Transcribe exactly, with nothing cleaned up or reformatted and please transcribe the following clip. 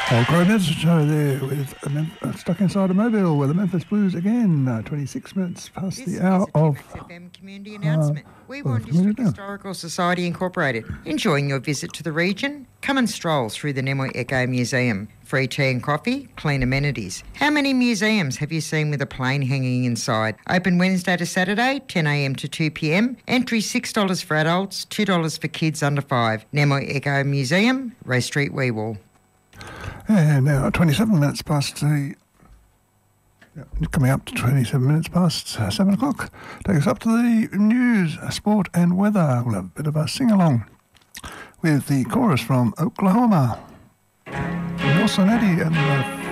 Old Crow Message Show there with uh, Mem- uh, Stuck Inside a Mobile with the Memphis Blues again, uh, twenty-six minutes past This the hour is a of... F M community announcement. Uh, We well, want community District now. Historical Society Incorporated. Enjoying your visit to the region? Come and stroll through the Nemo Echo Museum. Free tea and coffee, clean amenities. How many museums have you seen with a plane hanging inside? Open Wednesday to Saturday, ten a m to two p m. Entry six dollars for adults, two dollars for kids under five. Nemo Echo Museum, Ray Street, Weewall. And now twenty-seven minutes past the... Yeah, coming up to twenty-seven minutes past uh, seven o'clock. Take us up to the news, sport and weather. We'll have a bit of a sing-along with the chorus from Oklahoma. Nelson Eddy and the